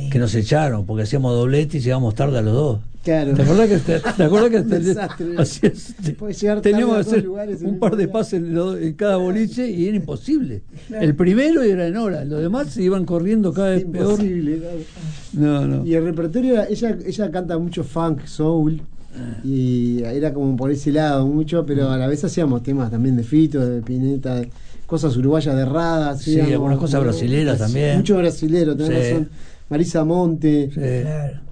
que nos echaron porque hacíamos doblete y llegamos tarde a los dos. Claro. ¿Te acuerdas que teníamos que hacer un par de pases en cada boliche y era imposible? Claro. El primero era en hora, los demás se iban corriendo cada vez peor. No. Y el repertorio, ella canta mucho funk, soul, y era como por ese lado mucho, pero a la vez hacíamos temas también de Fito, de Spinetta, de cosas uruguayas de Rada. Sí, algunas cosas brasileras también. Mucho brasilero, tenés razón. Marisa Monte. Sí. Claro.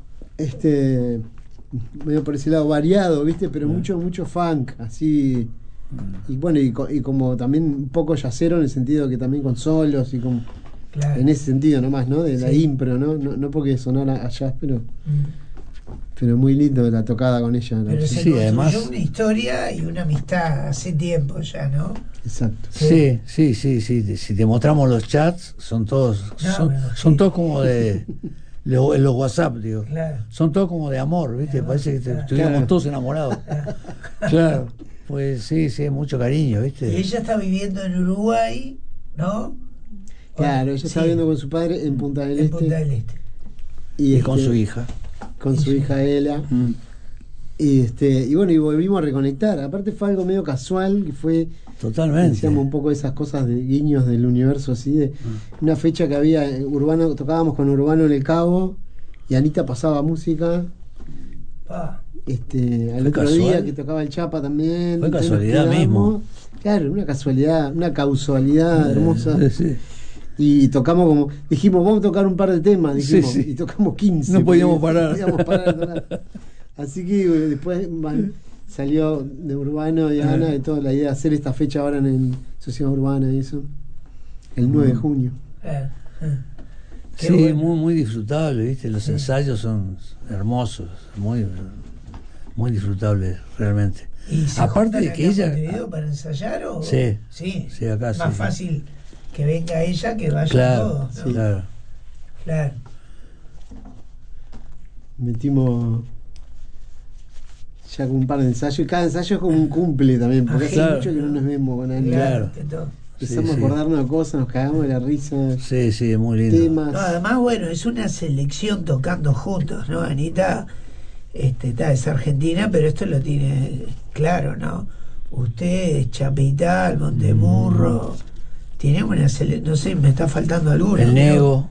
Medio por ese lado variado, ¿viste? Pero mucho funk, así. Y bueno, y como también un poco yacero en el sentido que también con solos y con. Claro. En ese sentido nomás, ¿no? De la impro, ¿no? Porque sonara allá, pero muy lindo la tocada con ella. Pero se construyó además una historia y una amistad hace tiempo ya, ¿no? Exacto. Sí. Si te mostramos los chats, son todos como de los WhatsApp, digo. Claro. Son todos como de amor, ¿viste? Parece que estuviéramos todos enamorados. Claro. Pues sí, mucho cariño, ¿viste? Y ella está viviendo en Uruguay, ¿no? Claro, ella está viviendo con su padre en Punta del Este. Y con su hija. Con su hija Ela. Y bueno, y volvimos a reconectar. Aparte fue algo medio casual, que fue totalmente. Decíamos un poco de esas cosas de guiños del universo, así de una fecha que había Urbano, tocábamos con Urbano en el Cabo y Anita pasaba música. Al otro casual. día que tocaba el Chapa también. Fue casualidad mismo. Claro, una casualidad, una causalidad hermosa. Sí. Y tocamos dijimos, vamos a tocar un par de temas, dijimos, y tocamos 15. No podíamos parar. Así que después salió de Urbano y Ana de toda la idea de hacer esta fecha ahora en Sociedad Urbana y eso, el 9 de junio. Sí, bueno. muy disfrutable, ¿viste? Los ensayos son hermosos, muy disfrutables realmente. ¿Y se aparte de que ella para ensayar o sí, acá más fácil que venga ella que vaya todos, ¿no? Sí. Claro. Metimos ya con un par de ensayos y cada ensayo es como un cumple también, porque hace mucho que no nos vemos con Ana. Claro. Empezamos a acordarnos de cosas, nos cagamos de la risa. Sí, es muy lindo. Temas. No, además, bueno, es una selección tocando juntos, ¿no? Anita es argentina, pero esto lo tiene claro, ¿no? Ustedes, Chapital, Montemurro, tiene una selección, no sé, me está faltando alguno. El Nego.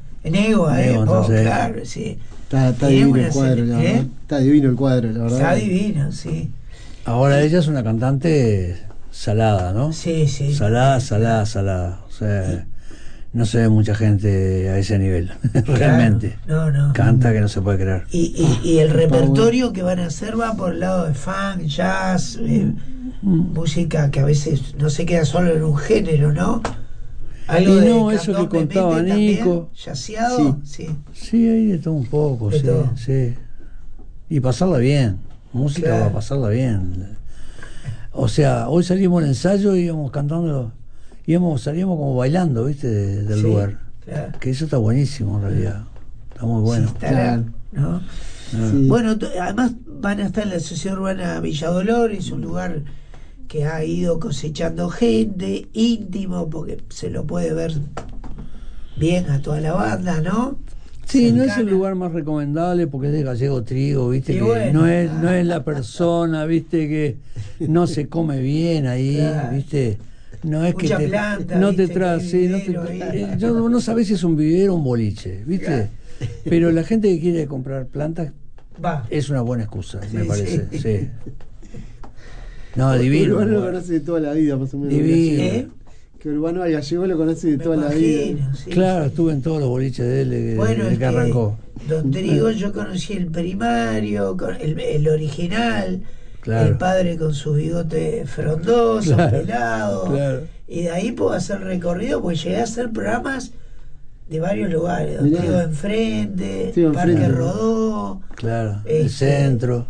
Claro, sí. Está divino el cuadro, la verdad. Está divino el cuadro, la verdad. Está divino, sí. Ahora ella es una cantante salada, ¿no? Sí. Salada. O sea, no se ve mucha gente a ese nivel, realmente. No. Canta que no se puede creer. Y el repertorio que van a hacer va por el lado de funk, jazz, música que a veces no se queda solo en un género, género, ¿no? Algo de eso que contaba Nico. ¿Yaceado? Sí, hay de todo un poco, sí. Y pasarla bien. Música va a pasarla bien. O sea, hoy salimos al ensayo y íbamos cantando, salíamos como bailando, ¿viste? Del lugar. Claro. Que eso está buenísimo en realidad. Está muy bueno. ¿No? Sí. Bueno, además van a estar en la Sociedad Urbana Villa Dolores, un lugar que ha ido cosechando gente, íntimo, porque se lo puede ver bien a toda la banda, ¿no? Sí, cercana. No es el lugar más recomendable porque es de Gallego Trigo, viste, que bueno, no es la persona, viste, que no se come bien ahí, viste. No es mucha que planta, no te trae, no sabes si es un vivero o un boliche, viste. Pero la gente que quiere comprar plantas es una buena excusa, me parece. Sí. No, divino. Urbano lo conoce de toda la vida, más o menos. Divino. Que Urbano al Gallego lo conoce de toda la vida. Claro, estuve en todos los boliches de él desde que arrancó. Don Trigo, yo conocí el primario, el original, el padre con su bigote frondoso, pelado. Y de ahí puedo hacer recorrido, pues llegué a hacer programas de varios lugares. Don Trigo enfrente, Parque Rodó. El centro.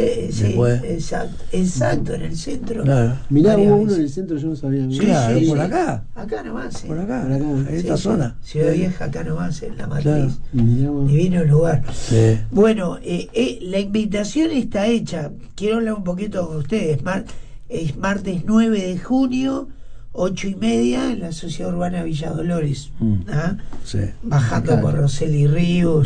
Exacto, en el centro. Mirá, hubo uno en el centro, yo no sabía. Por acá. Acá nomás. Por acá, en esta zona. Ciudad Vieja, acá nomás, en la matriz. Divino lugar. Bueno, la invitación está hecha. Quiero hablar un poquito con ustedes. Es martes 9 de junio. 8:30 en la Sociedad Urbana Villa Dolores, bajando por Roseli Ríos,